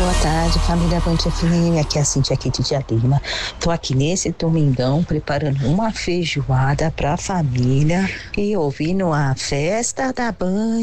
boa tarde, família Band FM, aqui é a Cintia aqui de Diadema. Tô aqui nesse domingão preparando uma feijoada pra família e ouvindo a festa da Band.